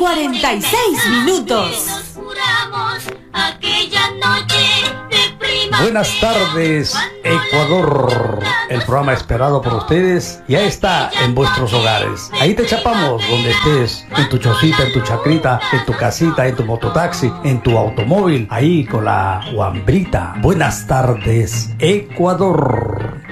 46 minutos. Buenas tardes, Ecuador. El programa esperado por ustedes ya está en vuestros hogares. Ahí te chapamos donde estés, en tu chocita, en tu chacrita, en tu casita, en tu mototaxi, en tu automóvil, ahí con la guambrita. Buenas tardes, Ecuador.